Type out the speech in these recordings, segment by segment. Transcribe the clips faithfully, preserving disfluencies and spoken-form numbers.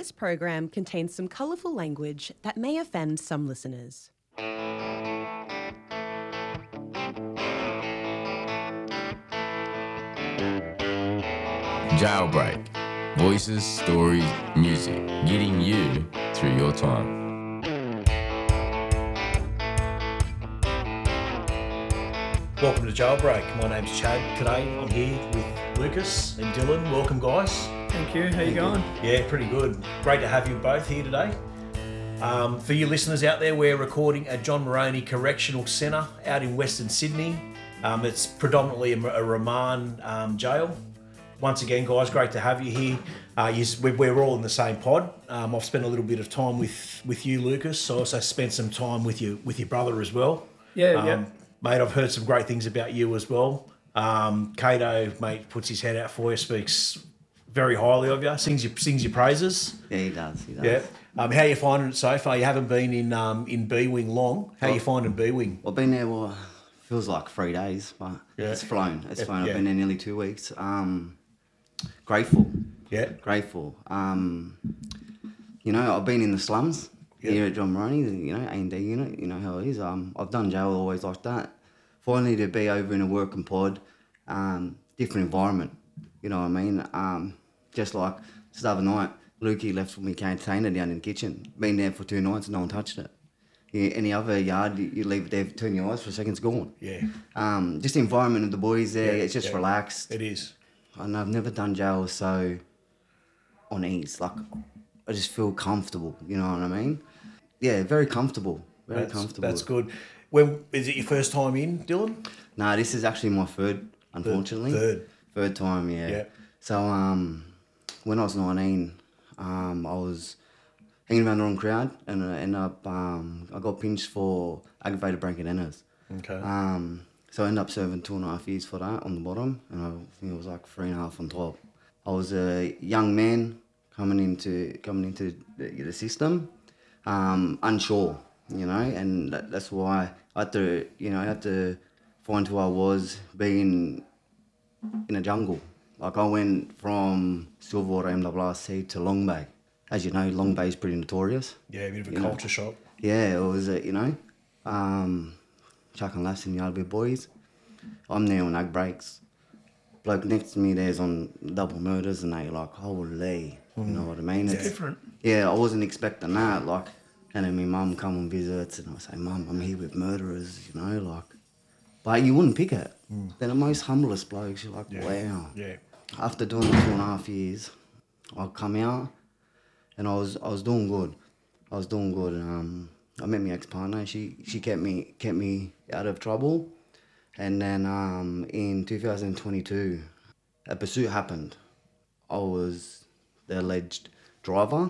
This program contains some colourful language that may offend some listeners. Jailbreak. Voices, stories, music, getting you through your time. Welcome to Jailbreak. My name's Chad. Today I'm here with Lucas and Dylan. Welcome, guys. Thank you. How you going? Yeah, pretty good. Great to have you both here today. Um, for you listeners out there, we're recording at John Moroney Correctional Centre out in Western Sydney. Um, it's predominantly a, a remand um, jail. Once again, guys, great to have you here. Uh, you, we're, we're all in the same pod. Um, I've spent a little bit of time with, with you, Lucas. I also spent some time with you with your brother as well. Yeah, um, yeah. Mate, I've heard some great things about you as well. Um, Cato, mate, puts his head out for you, speaks very highly of you, sings your sings your praises. Yeah, he does. He does. Yeah. Um, how are you finding it so far? You haven't been in um, in B Wing long. How are you finding B Wing? I've been there. Well, feels like three days, but Yeah. it's flown. It's Yeah, flown. I've yeah. been there nearly two weeks. Um, grateful. Yeah. Grateful. Um, you know, I've been in the slums Yeah. here at John Moroney. You know, A and D unit. You know how it is. Um, I've done jail always like that. Finally, to be over in a working pod, um, different environment. You know what I mean? Um, just like just the other night, Lukey left me container down in the kitchen. Been there for two nights and no one touched it. Yeah, any other yard, you, you leave it there, turn your eyes for a second, it's gone. Yeah. Um, just the environment of the boys there, Yeah, it's just yeah. relaxed. It is. And I've never done jail so on ease. Like, I just feel comfortable, you know what I mean? Yeah, very comfortable. Very That's, comfortable. that's good. When is it your first time in, Dylan? Nah, this is actually my third, unfortunately. Third. Third time, yeah. Yeah. So, um, when I was nineteen, um, I was hanging around the wrong crowd and I ended up, um, I got pinched for aggravated bronchitis. Okay. Um, so I ended up serving two and a half years for that on the bottom, and I think it was like three and a half on top. I was a young man coming into coming into the, the system, um, unsure, you know, and that, that's why I had to, you know, I had to find who I was, being in a jungle. Like I went from Silverwater M W R C to Long Bay. As you know, Long Bay is pretty notorious. Yeah, a bit of a You know. culture shock. Yeah, it was, uh, you know, um, chucking laughs in the yard with boys. I'm there on ag breaks. Bloke next to me there's on double murders and they like, holy, you know what I mean? It's different. Yeah, I wasn't expecting that. Like, and then my mum come on visits and I say, Mum, I'm here with murderers, you know, like. But you wouldn't pick it. They're the most humblest blokes. You're like, Yeah. wow. Yeah. After doing two and a half years, I come out and I was I was doing good. I was doing good. Um, I met my ex-partner. She she kept me kept me out of trouble. And then um, in two thousand twenty-two, a pursuit happened. I was the alleged driver.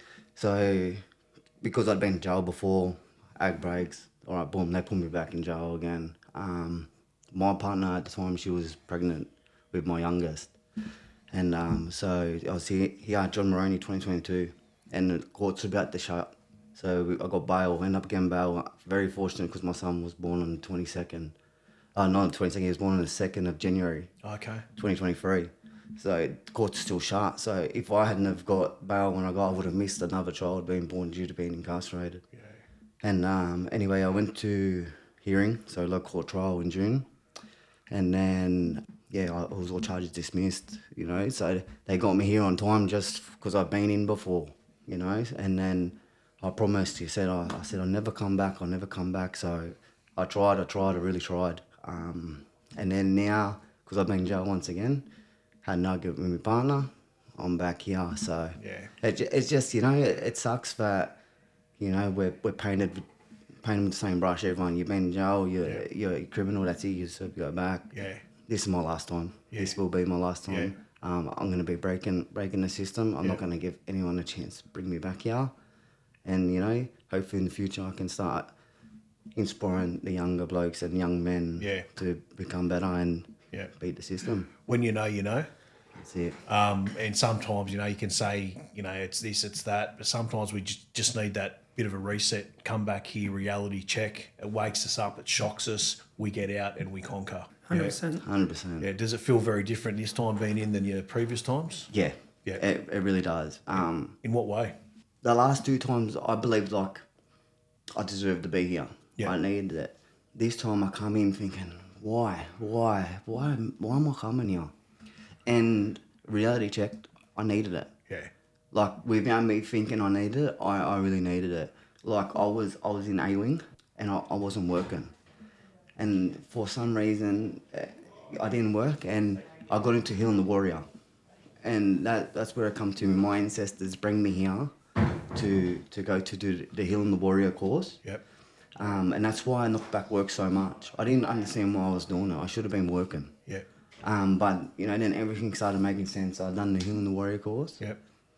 So because I'd been in jail before, ag breaks, all right, boom, they put me back in jail again. Um, my partner at the time, she was pregnant with my youngest. And um, so I was here, here at John Moroney twenty twenty-two, and the court's about to shut. So we, I got bail, ended up getting bail. Very fortunate because my son was born on the twenty-second. Uh, not on the twenty-second, he was born on the second of January, Okay. twenty twenty-three. So the court's still shut. So if I hadn't have got bail when I got, I would have missed another child being born due to being incarcerated. Yeah. And um, anyway, I went to hearing, so low court trial in June. And then, yeah, I I was all charges dismissed, you know. So they got me here on time just because I've been in before, you know. And then I promised, he said, I, I said, I'll never come back, I'll never come back. So I tried, I tried, I really tried. Um, and then now, because I've been in jail once again, had an argument with my partner, I'm back here. So Yeah. it, ju- it's just, you know, it, it sucks that, you know, we're, we're painted painted with the same brush, everyone. You've been in jail, you're, Yeah. you're a criminal, that's it, you deserve to go back. Yeah. This is my last time. Yeah. This will be my last time. Um, I'm going to be breaking breaking the system. I'm Yeah. not going to give anyone a chance to bring me back here. And, you know, hopefully in the future I can start inspiring the younger blokes and young men Yeah. to become better and Yeah. beat the system. When you know, you know. That's it. Um, and sometimes, you know, you can say, you know, it's this, it's that, but sometimes we just, just need that bit of a reset, come back here, reality check. It wakes us up, it shocks us, we get out and we conquer. one hundred percent. one hundred percent. Yeah. Yeah. Does it feel very different this time being in than your previous times? Yeah, Yeah. It, it really does. Um, In what way? the last two times I believed like I deserved to be here. Yeah. I needed it. This time I come in thinking, why, why, why, why am I coming here? And reality checked, I needed it. Yeah. Like without me thinking I needed it, I, I really needed it. Like I was I was in A wing and I, I wasn't working, and for some reason eh, I didn't work, and I got into Healing the Warrior, and that that's where I come to. My ancestors bring me here to to go to do the Healing the Warrior course. Yep. Um, and that's why I knocked back work so much. I didn't understand why I was doing it. I should have been working. Yeah. Um, but you know, then everything started making sense. I'd done the Healing the Warrior course. Yep.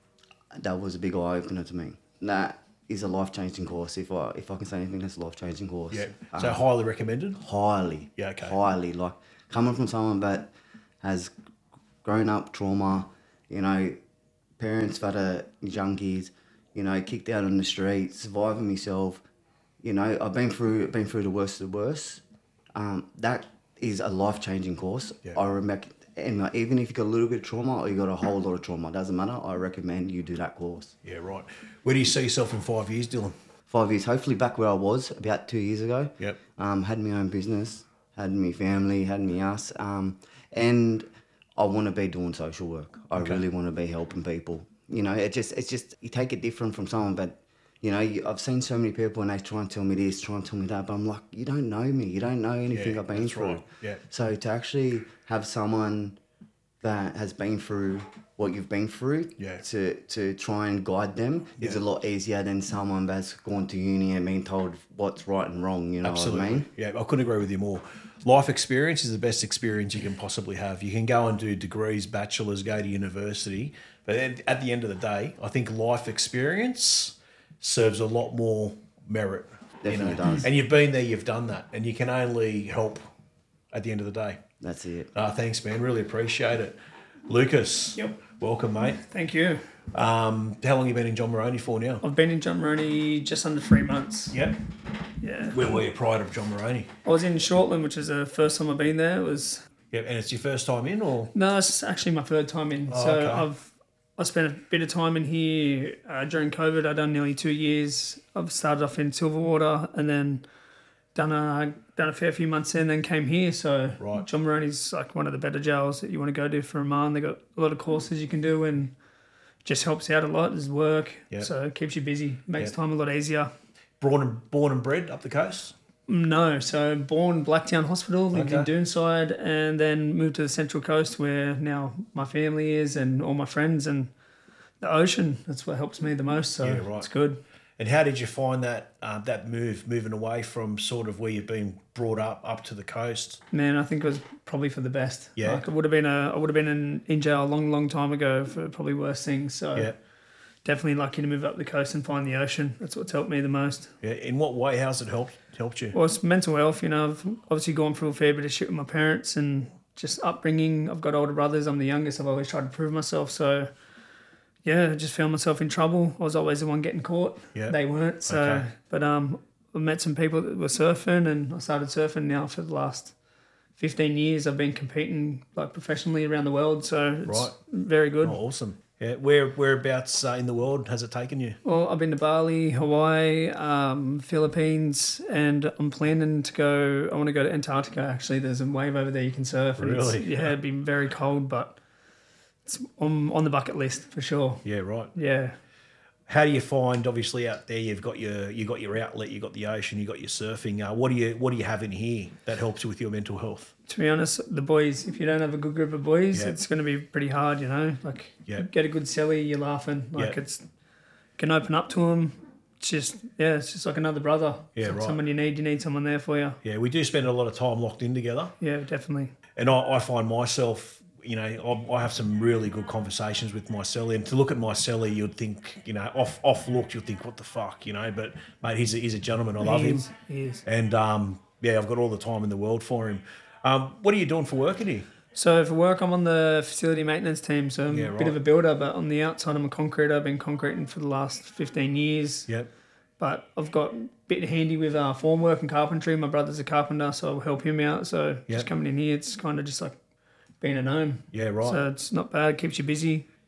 That was a big eye opener to me. That is a life changing course. If I if I can say anything, that's a life changing course. Yeah. So Um, highly recommended. highly. Yeah, okay. Highly. Like coming from someone that has grown up trauma, you know, parents that are junkies, you know, kicked out on the street, surviving myself. You know, I've been through been through the worst of the worst. Um, that is a life changing course. Yeah. I remember, and like, even if you got a little bit of trauma or you got a whole lot of trauma, it doesn't matter. I recommend you do that course. Yeah, right. Where do you see yourself in five years, Dylan? Five years, hopefully back where I was about two years ago. Yep. Um, had my own business, had me family, had me us, um, and I want to be doing social work. I Okay. really want to be helping people. You know, it just it's just you take it different from someone, but you know, you, I've seen so many people and they try and tell me this, try and tell me that, but I'm like, you don't know me, you don't know anything Yeah, I've been that's through. right. Yeah. So to actually have someone that has been through what you've been through, Yeah. to to try and guide them is Yeah. a lot easier than someone that's gone to uni and been told what's right and wrong. You know Absolutely. what I mean? Yeah, I couldn't agree with you more. Life experience is the best experience you can possibly have. You can go and do degrees, bachelors, go to university, but at at the end of the day, I think life experience serves a lot more merit. Definitely does. And you've been there, you've done that, and you can only help at the end of the day. That's it. Ah, thanks, man. Really appreciate it. Lucas, Yep. welcome, mate. Thank you. Um, how long you been in John Moroney for now? I've been in John Moroney just under three months. Yep. Yeah. Where were you prior to John Moroney? I was in Shortland, which is the first time I've been there. It was Yep. And it's your first time in, or? no, it's actually my third time in. Oh, so okay. I've I spent a bit of time in here uh, during COVID. I've done nearly two years. I've started off in Silverwater and then done a done a fair few months in, and then came here. So Right. John Moroney's like one of the better jails that you want to go to for Oman. They got a lot of courses you can do and just helps out a lot. There's work, Yep. so it keeps you busy, makes Yep. time a lot easier. Born and born and bred up the coast. No, so born Blacktown Hospital, lived in Okay. Doonside, and then moved to the Central Coast where now my family is and all my friends, and the ocean. That's what helps me the most. So Yeah, right. it's good. And how did you find that uh, that move, moving away from sort of where you've been brought up, up to the coast? Man, I think it was probably for the best. Yeah. like it would have been a, I would have been in, in jail a long, long time ago for probably worse things. So Yeah, definitely lucky to move up the coast and find the ocean. That's what's helped me the most. yeah. In what way? How's it helped helped you? Well, it's mental health. You know, I've obviously gone through a fair bit of shit with my parents and just upbringing. I've got older brothers. I'm the youngest. I've always tried to prove myself. So, yeah, I just found myself in trouble. I was always the one getting caught. Yeah. They weren't. So, Okay. but um, I met some people that were surfing, and I started surfing now for the last fifteen years. I've been competing like professionally around the world. So it's Right. very good. Oh, awesome. Yeah. Where whereabouts uh, in the world has it taken you? Well, I've been to Bali, Hawaii, um, Philippines, and I'm planning to go. I want to go to Antarctica. Actually, there's a wave over there you can surf. And Really? It's, yeah, it'd be very cold, but it's on on the bucket list for sure. Yeah, right. Yeah. How do you find? Obviously, out there you've got your you got your outlet, you got the ocean, you got your surfing. Uh, what do you what do you have in here that helps you with your mental health? To be honest, the boys. If you don't have a good group of boys, Yeah. it's going to be pretty hard. You know, like Yeah. you get a good celly, you're laughing. Like Yeah. it's can open up to them. It's just yeah, it's just like another brother. Yeah, It's like right. Someone you need, you need someone there for you. Yeah, we do spend a lot of time locked in together. Yeah, definitely. And I, I find myself, you know, I, I have some really good conversations with my cellie. And to look at my cellie, you'd think, you know, off off looked, you'd think, what the fuck, you know. But mate, he's a, he's a gentleman. I love he him. Is, he is. And um, yeah, I've got all the time in the world for him. Um, what are you doing for work in here? So for work, I'm on the facility maintenance team. So I'm Yeah, a bit right. of a builder, but on the outside, I'm a concreter. I've been concreting for the last fifteen years. Yep. But I've got a bit handy with uh, formwork and carpentry. My brother's a carpenter, so I'll help him out. So Yep. just coming in here, it's kind of just like being at home. Yeah, right. So it's not bad. Keeps you busy.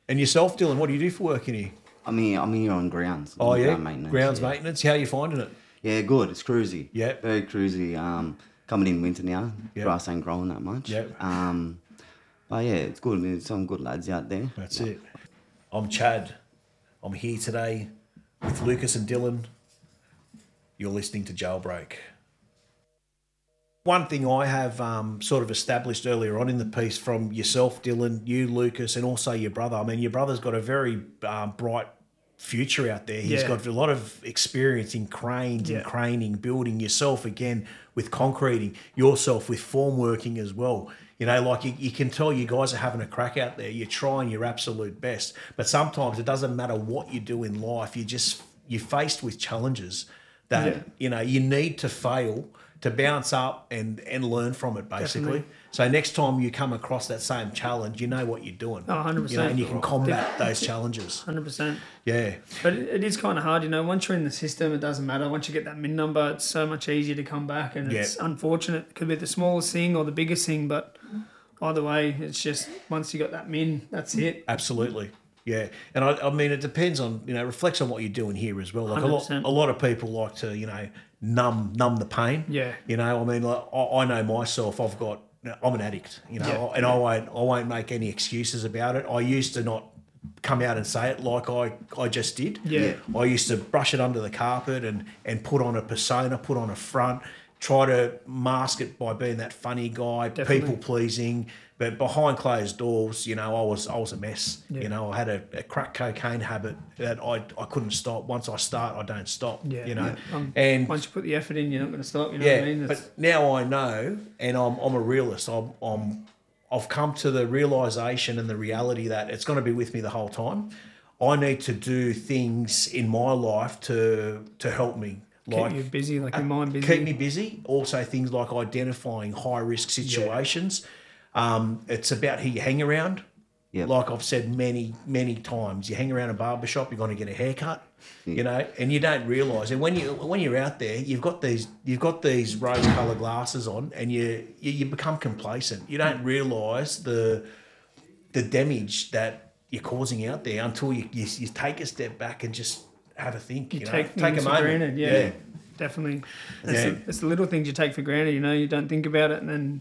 And yourself, Dylan, what do you do for work in here? I'm here, I'm here on grounds. Oh, yeah? Ground maintenance. Grounds yeah. maintenance. How are you finding it? Yeah, good. It's cruisy. Yeah. Very cruisy. Um, coming in winter now. Yep. Grass ain't growing that much. Yep. Um, but yeah, it's good. There's some good lads out there. That's it. I'm Chad. I'm here today with Lucas and Dylan. You're listening to Jailbreak. One thing I have um, sort of established earlier on in the piece from yourself, Dylan, you, Lucas, and also your brother. I mean, your brother's got a very um, bright future out there. He's Yeah. got a lot of experience in cranes, Yeah. in craning, building. Yourself, again, with concreting. Yourself with formworking as well. You know, like you, you can tell you guys are having a crack out there. You're trying your absolute best. But sometimes it doesn't matter what you do in life. You just, you're faced with challenges that, Yeah. you know, you need to fail to bounce up and, and learn from it, basically. Definitely. So next time you come across that same challenge, you know what you're doing. Oh, one hundred percent. You know, and you can combat Def- those challenges. one hundred percent. Yeah. But it, it is kind of hard, you know. Once you're in the system, it doesn't matter. Once you get that min number, it's so much easier to come back. And it's Yeah. unfortunate. It could be the smallest thing or the biggest thing, but either way, it's just once you got that min, that's it. Absolutely. Yeah. And I, I mean, it depends on, you know, reflects on what you're doing here as well. Like a lot, one hundred percent. a lot of people like to, you know, numb numb the pain. Yeah. You know, I mean, like, I, I know myself, I've got, I'm an addict, you know, Yeah. and I won't, I won't make any excuses about it. I used to not come out and say it like I, I just did. Yeah. I used to brush it under the carpet and, and put on a persona, put on a front, try to mask it by being that funny guy, Definitely. people pleasing. But behind closed doors, you know, I was I was a mess. Yeah. You know, I had a, a crack cocaine habit that I I couldn't stop. Once I start, I don't stop. Yeah. You know, Yeah. Um, and Once you put the effort in, you're not going to stop. You know yeah, what I mean? It's- but now I know, and I'm I'm a realist. I'm I'm I've come to the realization and the reality that it's going to be with me the whole time. I need to do things in my life to to help me. keep you busy, like your mind busy. Keep me busy. Also, things like identifying high risk situations. Um, it's about who you hang around. Yep. Like I've said many, many times, you hang around a barbershop, you're going to get a haircut, you know, and you don't realise. And when you when you're out there, you've got these you've got these rose-coloured glasses on, and you you, you become complacent. You don't realise the the damage that you're causing out there until you you, you take a step back and just have a think. You, You know? take take a things for moment. granted. Yeah, definitely. It's, Yeah. the, it's the little things you take for granted. You know, you don't think about it, and then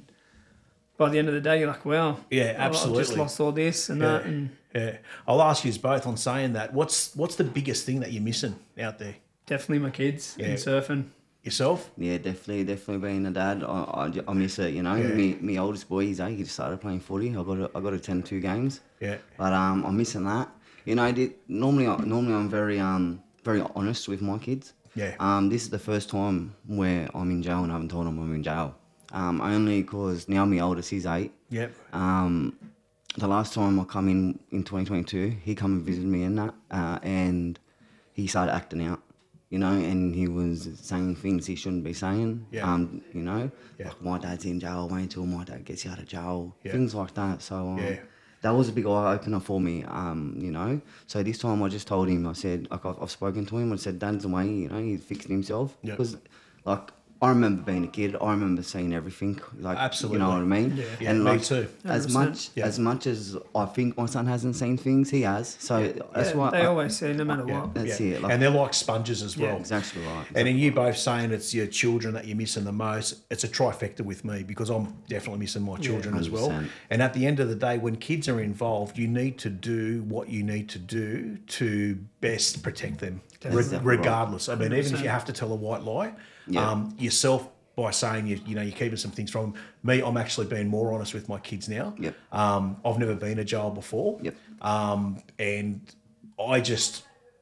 by the end of the day, you're like, "Wow, Yeah, I've just absolutely. lost all this and that." And Yeah, I'll ask you both on saying that. What's what's the biggest thing that you're missing out there? definitely my kids Yeah. and surfing. Yourself? Yeah, definitely, definitely being a dad, I, I, I miss it. You know, Yeah. me, me oldest boy, he's eight. He just started playing footy. I got to, I got to attend two games. Yeah. But um, I'm missing that. You know, I did, normally, I- normally I'm very um, very honest with my kids. Yeah. Um, this is the first time where I'm in jail and I haven't told them I'm in jail. Um, only because now my oldest, he's eight. Yep. Um, the last time I come in in twenty twenty-two, he come and visited me and that, uh, and he started acting out, you know, and he was saying things he shouldn't be saying. Yeah. Um, you know, Yeah. like my dad's in jail, wait until my dad gets out of jail, Yeah. things like that. So um, Yeah. that was a big eye opener for me, um, you know. So this time I just told him, I said, like I've, I've spoken to him, I said, Dad's away, you know, he's fixing himself. Yeah. Because, like, I remember being a kid. I remember seeing everything. Like, Absolutely. you know what I mean? Yeah. Yeah, and me like, too. As one hundred much percent. Yeah. as much as I think my son hasn't seen things, he has. So that's Yeah, why they I- always say, no matter Yeah. what. That's yeah. it. Like, and they're like sponges as well. Yeah, exactly right. And then you both saying it's your children that you're missing the most. It's a trifecta with me because I'm definitely missing my children as well. one hundred percent. And at the end of the day, when kids are involved, you need to do what you need to do to best protect them, That's re- exactly right. regardless. I mean, even if one hundred percent. you have to tell a white lie, Yeah. um, yourself by saying you you know you're keeping some things from them. Me, I'm actually being more honest with my kids now. Yep. Um, I've never been to jail before. Yep. Um, and I just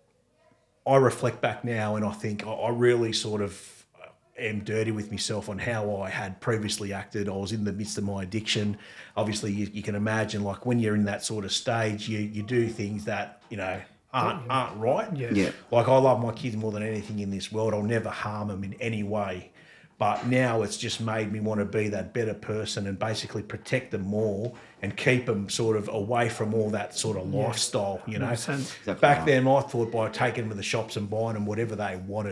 I reflect back now and I think I, I really sort of am dirty with myself on how I had previously acted. I was in the midst of my addiction. Obviously, you, you can imagine, like when you're in that sort of stage, you you do things that you know aren't aren't right. Yeah. Yeah. Like I love my kids more than anything in this world. I'll never harm them in any way. But now it's just made me want to be that better person and basically protect them more and keep them sort of away from all that sort of lifestyle, you know. one hundred percent. Exactly Back right. then I thought by taking them to the shops and buying them whatever they wanted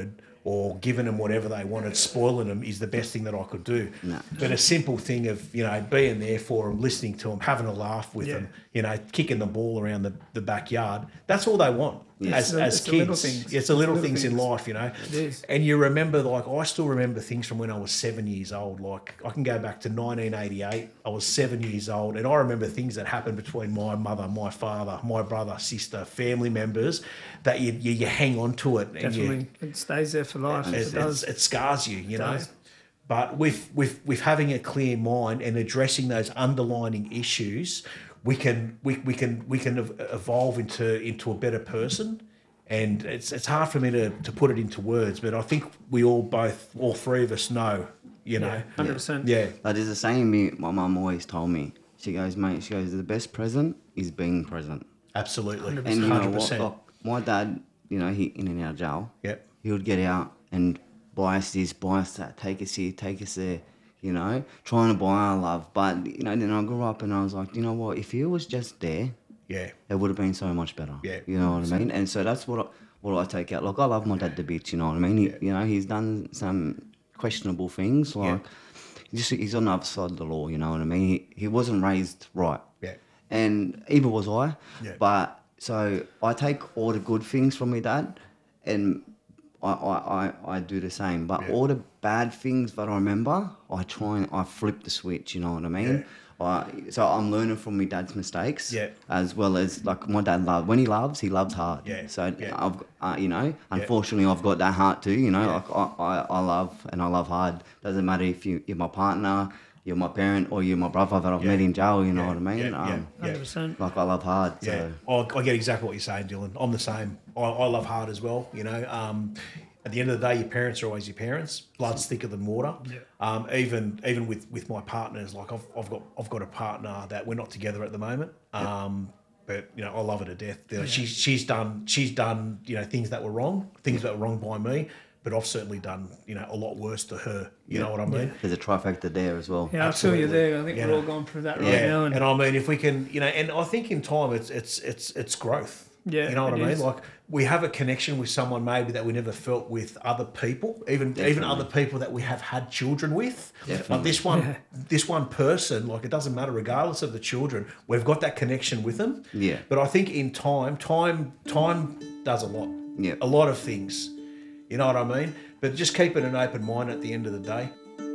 or giving them whatever they wanted, spoiling them is the best thing that I could do. No. But a simple thing of, you know, being there for them, listening to them, having a laugh with Yeah. them, you know, kicking the ball around the, the backyard, that's all they want. Yeah. As, It's the- as it's the little kids, things. it's the little, Little things, in things. life, you know. It is. And you remember, like, I still remember things from when I was seven years old. Like, I can go back to nineteen eighty-eight. I was seven years old, and I remember things that happened between my mother, my father, my brother, sister, family members, that you you, you hang on to it. And you, Definitely, it stays there for life. it, It does. it's- it scars you, you know. does. But with, with with having a clear mind and addressing those underlining issues, we can we, we can we can ev- evolve into into a better person. And it's it's hard for me to, to put it into words, but I think we all both all three of us know, you know. Yeah, hundred percent. Yeah. Like there's a saying me, my mum always told me. She goes, mate, she goes, the best present is being present. Absolutely. And you know one hundred what? percent. Like, my dad, you know, he in and out of jail. Yep. He would get out and buy us this, buy us that, take us here, take us there, you know, trying to buy our love. But, you know, then I grew up and I was like, you know what, if he was just there, Yeah. it would have been so much better. Yeah. You know what I mean? And so that's what I, what I take out. Like, I love my dad to bits, you know what I mean? He, Yeah. You know, he's done some questionable things. Like, he just, he's on the other side of the law, you know what I mean? He, he wasn't raised right. Yeah. And either was I. Yeah. But, so I take all the good things from my dad and I, I, I, I do the same. But Yeah. all the bad things that I remember, I try and I flip the switch, you know what I mean? I, so I'm learning from my dad's mistakes, Yeah. as well as like my dad loves. When he loves, he loves hard. Yeah, So yeah. I've, uh, you know, unfortunately, I've got that heart too. You know, Yeah. like I, I, I love and I love hard. Doesn't matter if you, you're my partner, you're my parent, or you're my brother that I've Yeah. met in jail. You know Yeah, what I mean? yeah, yeah. Um, Hundred percent. Like I love hard. Yeah, So I, I get exactly what you're saying, Dylan. I'm the same. I, I love hard as well. You know, um, at the end of the day, your parents are always your parents. Blood's thicker than water. Yeah. Um, even even with, with my partners, like I've, I've got I've got a partner that we're not together at the moment. Um, but you know, I love her to death. You know, she's she's done she's done you know things that were wrong, things that were wrong by me. But I've certainly done you know a lot worse to her. You know what I mean? there's a trifecta there as well. Yeah, I feel you Absolutely. there. I think Yeah. we're all going through that right Yeah, now. and, I mean, if we can, you know, and I think in time it's it's it's it's growth. Yeah, you know what I it mean. is. Like we have a connection with someone maybe that we never felt with other people, even even Definitely. other people that we have had children with. Definitely. Like this one, this one person, like it doesn't matter regardless of the children, we've got that connection with them. Yeah. But I think in time, time, time does a lot. Yeah. A lot of things. You know what I mean? But just keeping an open mind at the end of the day.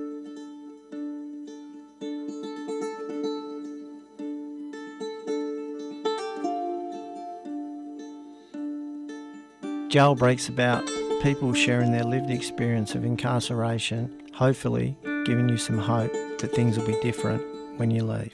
Jailbreak's about people sharing their lived experience of incarceration, hopefully giving you some hope that things will be different when you leave.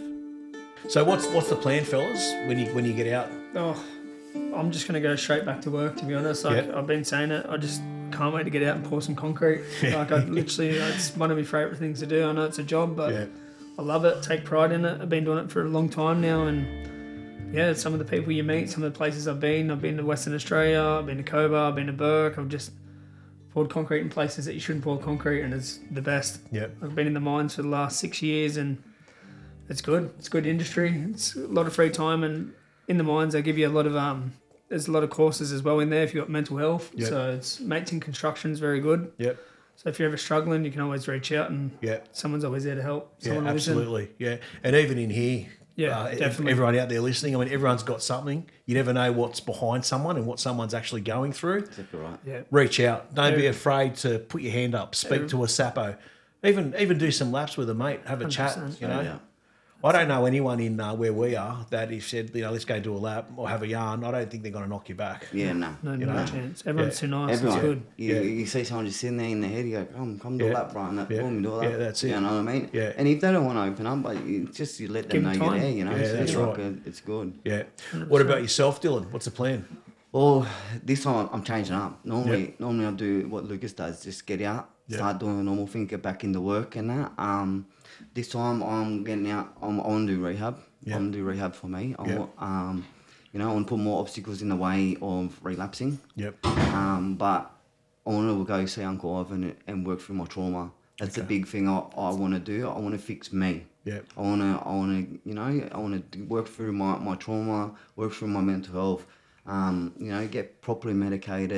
So what's what's the plan, fellas? When you when you get out? Oh, I'm just gonna go straight back to work. To be honest, like Yeah. I've been saying it, I just can't wait to get out and pour some concrete. Like I literally, it's one of my favourite things to do. I know it's a job, but Yeah. I love it. Take pride in it. I've been doing it for a long time now, and yeah, some of the people you meet, some of the places I've been. I've been to Western Australia. I've been to Cobar. I've been to Burke. I've just poured concrete in places that you shouldn't pour concrete, and it's the best. Yep. I've been in the mines for the last six years, and it's good. It's good industry. It's a lot of free time, and in the mines they give you a lot of um. There's a lot of courses as well in there if you've got mental health. Yep. So it's mates in construction is very good. Yep. So if you're ever struggling, you can always reach out, and Yeah. someone's always there to help. Yeah, Someone will listen. absolutely. Yeah, and even in here, Yeah, uh, if definitely. everyone out there listening, I mean, everyone's got something. You never know what's behind someone and what someone's actually going through. Exactly right. Yeah. Reach out. Don't be Every- afraid to put your hand up. Speak to a sappo. Even even do some laps with a mate. Have a chat. one hundred percent. You know. Yeah. I don't know anyone in uh, where we are that if said, you know, let's go do a lap or have a yarn. I don't think they're going to knock you back. Yeah, no. No, You no know? chance. Everyone's Yeah. too nice. Everyone, It's good. You, Yeah. you see someone just sitting there in the head, you go, come, come do Yeah. a lap, Brian. That, Yeah. boom, do a lap. Yeah, that's it. You know what I mean? Yeah. And if they don't want to open up, but you just you let them Give know them you're time. there, you know? Yeah, So that's it's like, right. uh, it's good. Yeah. What about yourself, Dylan? What's the plan? Well, this time I'm changing up. Normally, Yeah. normally I do what Lucas does, just get out, Yeah. start doing a normal thing, get back into work and that. Um, this time I'm getting out. I'm, I want to do rehab. Yeah. I want to do rehab for me. I Yeah. want, um, you know, I want to put more obstacles in the way of relapsing. Yep. Um, but I want to go see Uncle Ivan and work through my trauma. That's the big thing I, I want to do. I want to fix me. Yep. I want to, I want to, you know, I want to work through my, my trauma, work through my mental health, um, you know, get properly medicated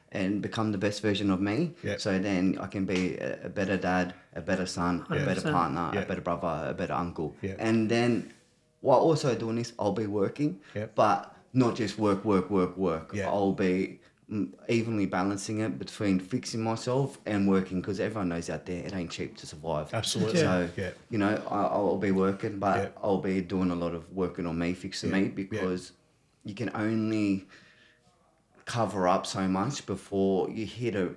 and become the best version of me. Yep. So then I can be a, a better dad, a better son, a better one hundred percent. partner, Yep. a better brother, a better uncle. Yep. And then while also doing this, I'll be working, Yep. but not just work, work, work, work. Yep. I'll be mm, evenly balancing it between fixing myself and working, because everyone knows out there it ain't cheap to survive. Absolutely. So, Yeah. you know, I, I'll be working, but Yeah. I'll be doing a lot of working on me, fixing Yeah. me, because you can only cover up so much before you hit a,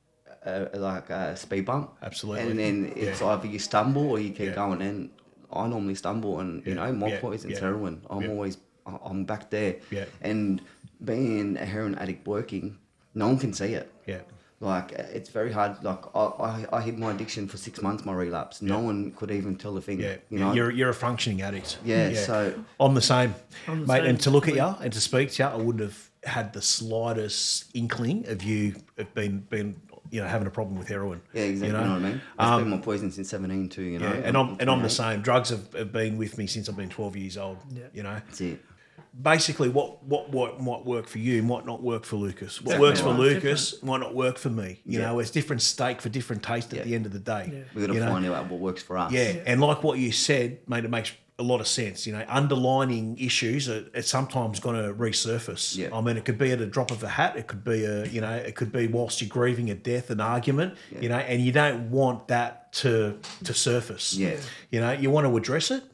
a like a speed bump. Absolutely. And then it's Yeah. either you stumble or you keep Yeah. going. And I normally stumble, and you Yeah. know, my Yeah. poison's Yeah. heroin. I'm Yeah. always, I- I'm back there. Yeah. And being a heroin addict working, no one can see it. Yeah. Like, it's very hard. Like, I, I, I hid my addiction for six months, my relapse. No Yeah. one could even tell a thing. Yeah, You know? you're you're a functioning addict. Yeah, so- I'm the same, I'm the mate. same. And to look at you and to speak to you, I wouldn't have had the slightest inkling of you have been been you know having a problem with heroin. Yeah, exactly. You You know, know, what I mean? That's Um, been my poison since seventeen too, you know? yeah, and I'm and I'm the twenty-eight. same. Drugs have, have been with me since I've been twelve years old. Yeah. You know, That's it. basically what, what what might work for you might not work for Lucas. What Definitely. works for Right. Lucas might not work for me. You Yeah. know, it's different steak for different taste at Yeah. the end of the day. Yeah. We've got to you know? find out what works for us. Yeah, and like what you said, mate, it makes a lot of sense. You know, underlining issues are, are sometimes going to resurface. Yeah. I mean, it could be at a drop of a hat. It could be a, you know, it could be whilst you're grieving a death, an argument. You know, and you don't want that to to surface. Yeah. You know, you want to address it,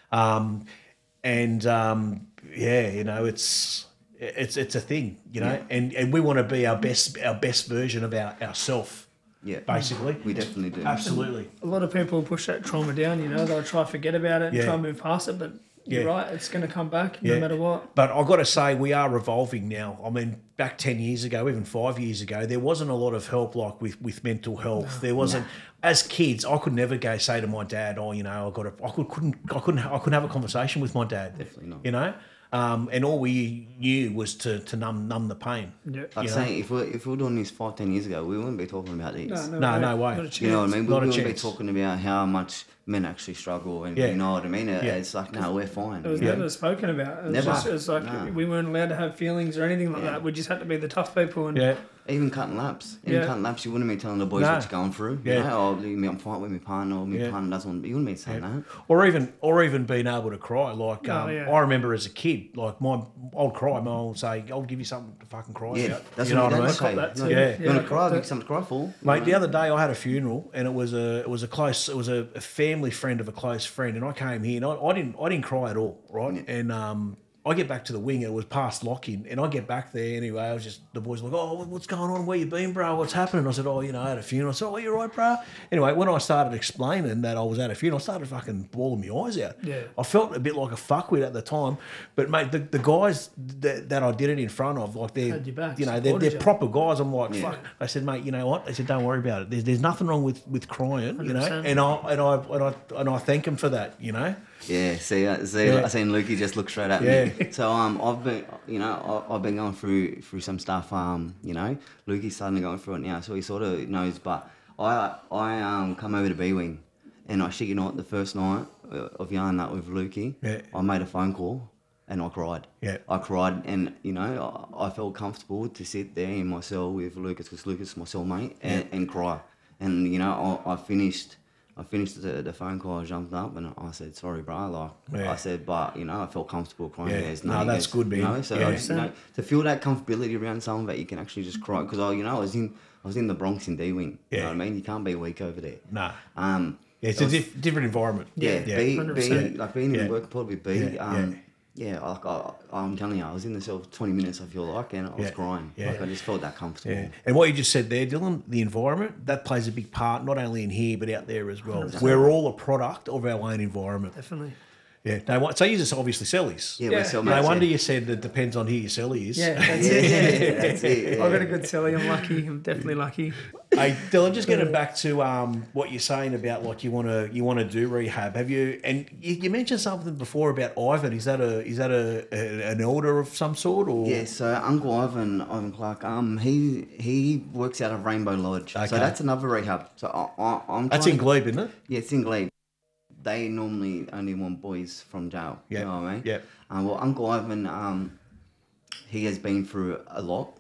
um, and um, yeah, you know, it's. It's it's a thing, you know, Yeah. and, and we want to be our best our best version of our ourself, Yeah. basically. We definitely do. Absolutely. A lot of people push that trauma down, you know, they'll try to forget about it and Yeah. try and move past it, but you're Yeah. right, it's going to come back Yeah. no matter what. But I've got to say, we are revolving now. I mean, back ten years ago, even five years ago, there wasn't a lot of help like with, with mental health. There wasn't. As kids, I could never go say to my dad, "Oh, you know, I got to." I could, couldn't. I couldn't. I couldn't have a conversation with my dad. Definitely not. You know, um, and all we knew was to, to numb numb the pain. Yeah. Like you know? saying, if we're, if we we're doing this five, ten years ago, we wouldn't be talking about these. No, no, No, way. no way. Not a chance. You know what I mean? We Not a wouldn't be chance. talking about how much men actually struggle, and Yeah. you know what I mean? It- Yeah. It's like, no, we're fine. It was you know? never spoken about. It was, Never. just, it was like No. we weren't allowed to have feelings or anything like Yeah. that. We just had to be the tough people. And Yeah. Even cutting laps. Even Yeah. cutting laps, you wouldn't be telling the boys No. what you're going through. Yeah. You know, oh, leave me, I'm fighting with my partner, or my Yeah. partner doesn't want, you wouldn't be saying that. Or even, or even being able to cry. Like Oh, um, yeah. I remember as a kid, like my, I'll cry. My I'll say, "I'll give you something to fucking cry Yeah, about." that's you know what what I my mean? dad say. That You too. know, Yeah. You're going Yeah, to cry, that- give something to cry for. Mate, the other day I had a funeral, and it was a it was a close it was a, a family friend of a close friend, and I came here and I, I didn't I didn't cry at all, right? Yeah. And um, I get back to the wing, and it was past lock-in, and I get back there anyway. I was just the boys were like, "Oh, what's going on? Where you been, bro? What's happening?" I said, "Oh, you know, I had a funeral." I said, "Oh, you're right, bro." Anyway, when I started explaining that I was at a funeral, I started fucking bawling my eyes out. Yeah. I felt a bit like a fuckwit at the time, but mate, the, the guys that, that I did it in front of, like they're Had your back, you know they're, supported they're you. proper guys. I'm like, Yeah. fuck. I said, mate, you know what? I said, don't worry about it. There's, there's nothing wrong with, with crying, you know. one hundred percent. And I and I and I and I thank him for that, you know. Yeah, see, uh, see, Yeah. I seen Lukey just look straight at me. Yeah. So um, I've been, you know, I, I've been going through through some stuff. Um, you know, Lukey's suddenly going through it now, so he sort of knows. But I I um come over to B Wing, and I shit you not, the first night uh, of yarn that with Lukey, Yeah. I made a phone call, and I cried. Yeah. I cried, and you know, I, I felt comfortable to sit there in my cell with Lucas, because Lucas is my cellmate, and, and cry. And you know, I, I finished. I finished the, the phone call, I jumped up and I said, sorry, bro. Like, Yeah. I said, but, you know, I felt comfortable crying. Yeah. There's No, that's there's- good, man. You know, so Yeah. I just, you know, to feel that comfortability around someone that you can actually just cry. Because, I, you know, I was in I was in the Bronx in D-Wing. You Yeah. know what I mean? You can't be weak over there. Nah. Um, Yeah, it's it a was- diff, different environment. yeah, Yeah, be, one hundred be, percent. like being Yeah. in work probably be, Yeah, um, yeah, like I, I'm telling you, I was in the cell for twenty minutes, I feel like, and I was Yeah. crying. Yeah. Like, I just felt that comfortable. Yeah. And what you just said there, Dylan, the environment, that plays a big part, not only in here, but out there as well. one hundred percent. We're all a product of our own environment. Definitely. Yeah. No, what- so you just obviously sellies. Yeah, Yeah. we're cellmates. No yeah. wonder you said it depends on who your celly is. Yeah, that's Yeah, it. yeah, yeah, that's it. Yeah. I've got a good celly. I'm lucky. I'm definitely lucky. Hey, Dylan, just getting back to um, what you're saying about like you want to you want to do rehab. Have you? And you, you mentioned something before about Ivan. Is that a is that a, a an elder of some sort or? Yeah, so Uncle Ivan, Ivan Clark, um, he he works out of Rainbow Lodge. Okay. So that's another rehab. So I, I, I'm That's trying- in Glebe, isn't it? Yeah, it's in Glebe. They normally only want boys from jail. Yeah, You know what I mean? yeah. Um, well, Uncle Ivan, um, he has been through a lot.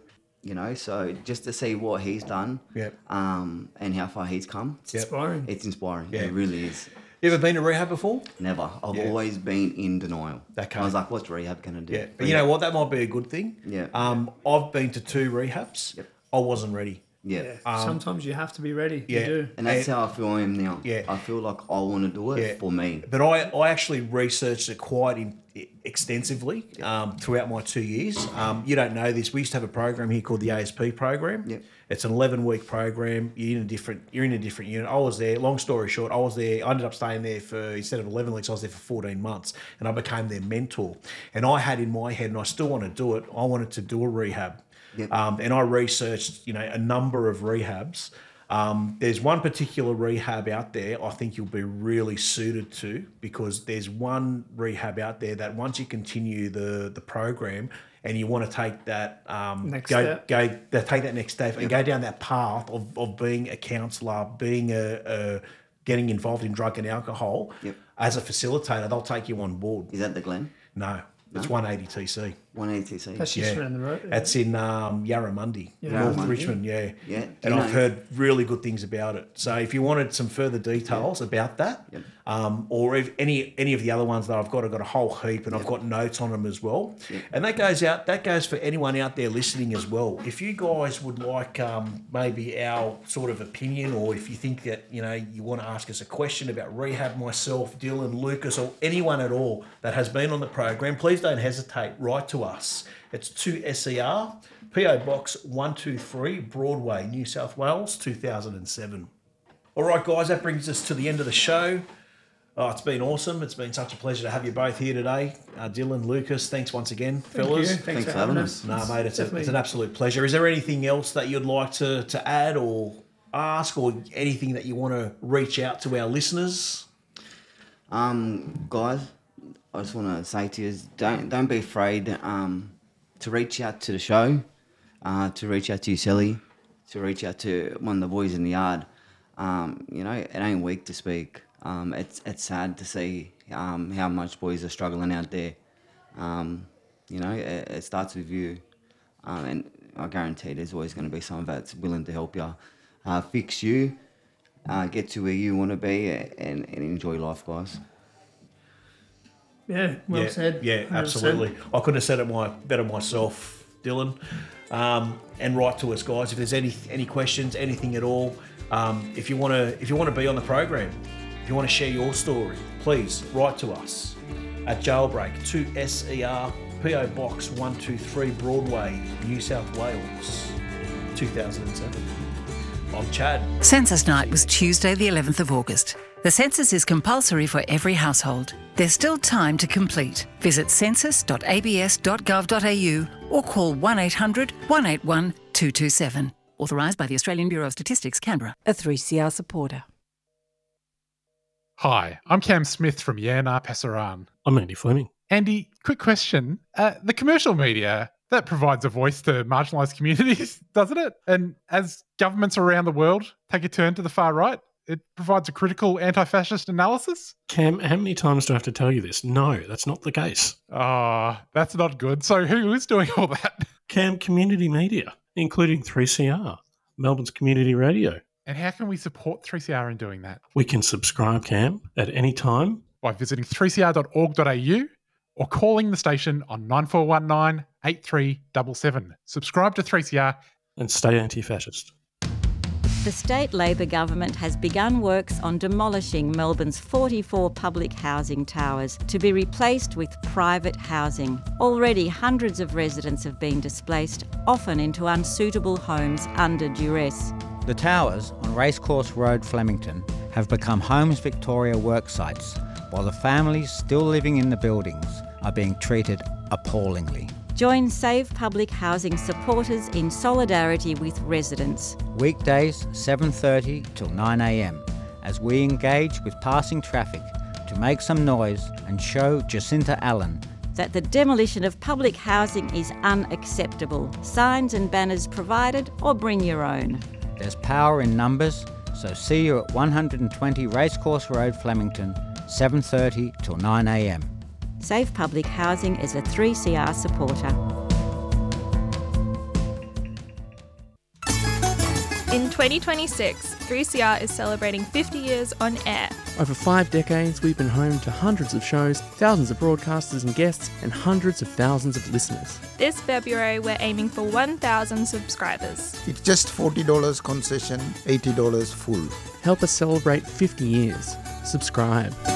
You know, so just to see what he's done, Yep. um, and how far he's come, It's inspiring. it's inspiring. Yeah. It really is. You ever been to rehab before? Never. I've Yeah. always been in denial. Okay. I was like, what's rehab going to do? Yeah. But you know what? That might be a good thing. Yeah. Um, I've been to two rehabs. Yep. I wasn't ready. Yeah. Sometimes you have to be ready. yeah. You do. And that's how I feel I am now. Yeah. I feel like I want to do it Yeah. for me. But I, I actually researched it quite in, extensively um, throughout my two years. Um, you don't know this. We used to have a program here called the A S P program. Yep. It's an eleven week program. You're in a different. You're in a different unit. I was there. Long story short, I was there. I ended up staying there for instead of eleven weeks, I was there for fourteen months, and I became their mentor. And I had in my head, and I still want to do it. I wanted to do a rehab. Yep. Um, and I researched, you know, a number of rehabs. Um, there's one particular rehab out there I think you'll be really suited to, because there's one rehab out there that once you continue the the program and you want to take that um, Next go step. go that take that next step and go down that path of, of being a counsellor, being a, a getting involved in drug and alcohol Yep. as a facilitator, they'll take you on board. Is that the Glen? No, it's one eighty T C. one eighty T C. That's just around the road. That's in um, Yarramundi, North Yarramundi. Richmond, yeah. Yeah. Do And you I've know- heard really good things about it. So if you wanted some further details about that, Yep. um, or if any any of the other ones that I've got, I've got a whole heap, and I've got notes on them as well. And that goes out. That goes for anyone out there listening as well. If you guys would like um, maybe our sort of opinion, or if you think that you know you want to ask us a question about rehab, myself, Dylan, Lucas, or anyone at all that has been on the program, please don't hesitate. Write to us. It's two S E R, P O Box one two three, Broadway, New South Wales, two thousand seven. All right, guys, that brings us to the end of the show. Oh, it's been awesome. It's been such a pleasure to have you both here today. Uh, Dylan, Lucas, thanks once again, Thank fellas. you. Thanks, Thanks for for having having us. No, mate, it's, a, Definitely. it's an absolute pleasure. Is there anything else that you'd like to, to add or ask, or anything that you want to reach out to our listeners? Um, guys, I just want to say to you, is don't don't be afraid um, to reach out to the show, uh, to reach out to you, Sally, to reach out to one of the boys in the yard. Um, you know, it ain't weak to speak. Um, it's it's sad to see um, how much boys are struggling out there. Um, you know, it, it starts with you, um, and I guarantee there's always going to be someone that's willing to help you, uh, fix you, uh, get to where you want to be, and, and enjoy life, guys. Yeah, well yeah, said. Yeah, one hundred percent. absolutely. I couldn't have said it my, better myself, Dylan. Um, and write to us, guys. If there's any any questions, anything at all, um, if you want to if you want to be on the program, if you want to share your story, please write to us at Jailbreak two S E R, P O Box one two three, Broadway, New South Wales, two thousand seven. I'm Chad. Census night was Tuesday, the eleventh of August. The census is compulsory for every household. There's still time to complete. Visit census dot a b s dot gov dot a u or call one eight hundred, one eight one, two two seven. Authorised by the Australian Bureau of Statistics, Canberra. A three C R supporter. Hi, I'm Cam Smith from Yarnar Pasaran. I'm Andy Fleming. Andy, quick question. Uh, the commercial media, that provides a voice to marginalised communities, doesn't it? And as governments around the world take a turn to the far right, it provides a critical anti-fascist analysis? Cam, how many times do I have to tell you this? No, that's not the case. Oh, that's not good. So who is doing all that? Cam, community media, including three C R, Melbourne's community radio. And how can we support three C R in doing that? We can subscribe, Cam, at any time. By visiting three c r dot org dot a u or calling the station on nine four one nine, eight three seven seven. Subscribe to three C R and stay anti-fascist. The state Labor government has begun works on demolishing Melbourne's forty-four public housing towers to be replaced with private housing. Already hundreds of residents have been displaced, often into unsuitable homes under duress. The towers on Racecourse Road, Flemington, have become Homes Victoria work sites, while the families still living in the buildings are being treated appallingly. Join Save Public Housing supporters in solidarity with residents. Weekdays seven thirty till nine a m as we engage with passing traffic to make some noise and show Jacinta Allen that the demolition of public housing is unacceptable. Signs and banners provided, or bring your own. There's power in numbers, so see you at one hundred twenty Racecourse Road, Flemington, seven thirty till nine a m. Save Public Housing is a three C R supporter. In twenty twenty-six, three C R is celebrating fifty years on air. Over five decades, we've been home to hundreds of shows, thousands of broadcasters and guests, and hundreds of thousands of listeners. This February, we're aiming for one thousand subscribers. It's just forty dollars concession, eighty dollars full. Help us celebrate fifty years. Subscribe.